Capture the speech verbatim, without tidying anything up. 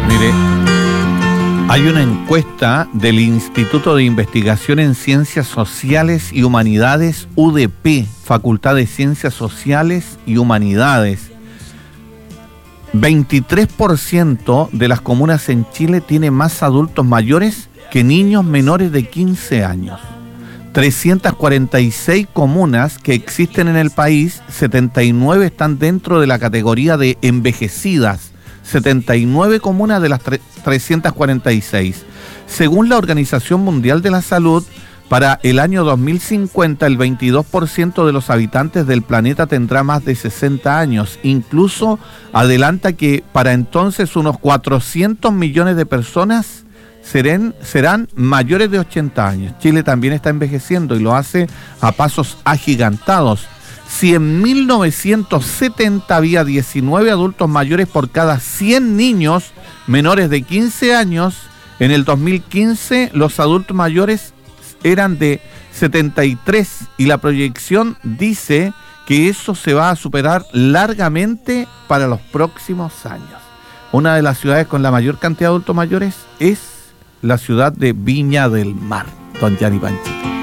Mire, hay una encuesta del Instituto de Investigación en Ciencias Sociales y Humanidades, U D P, Facultad de Ciencias Sociales y Humanidades. veintitrés por ciento de las comunas en Chile tiene más adultos mayores que niños menores de quince años. trescientas cuarenta y seis comunas que existen en el país, setenta y nueve están dentro de la categoría de envejecidas. setenta y nueve comunas de las trescientas cuarenta y seis. Según la Organización Mundial de la Salud, para el año dos mil cincuenta el veintidós por ciento de los habitantes del planeta tendrá más de sesenta años. Incluso adelanta que para entonces unos cuatrocientos millones de personas serán, serán mayores de ochenta años. Chile también está envejeciendo y lo hace a pasos agigantados. Si en mil novecientos setenta había diecinueve adultos mayores por cada cien niños menores de quince años, en el dos mil quince los adultos mayores eran de setenta y tres y la proyección dice que eso se va a superar largamente para los próximos años. Una de las ciudades con la mayor cantidad de adultos mayores es la ciudad de Viña del Mar, don Gianni Panchito.